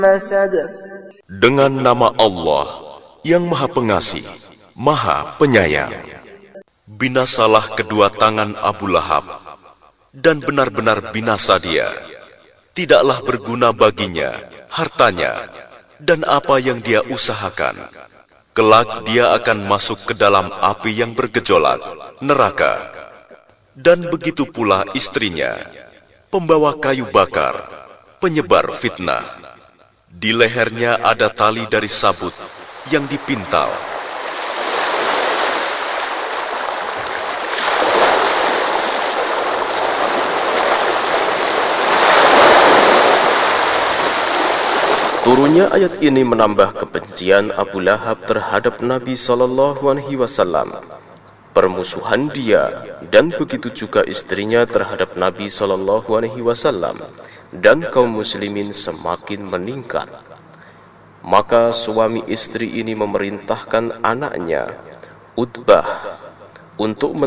Dengan nama Allah yang Maha Pengasih, Maha Penyayang. Binasalah kedua tangan Abu Lahab, dan benar-benar binasa dia. Tidaklah berguna baginya hartanya dan apa yang dia usahakan. Kelak dia akan masuk ke dalam api yang bergejolak, neraka. Dan begitu pula istrinya, pembawa kayu bakar, penyebar fitnah. Di lehernya ada tali dari sabut yang dipintal. Turunnya ayat ini menambah kebencian Abu Lahab terhadap Nabi SAW, permusuhan dia dan begitu juga istrinya terhadap Nabi SAW, dan kaum muslimin semakin meningkat. Maka suami istri ini memerintahkan anaknya, Utbah, untuk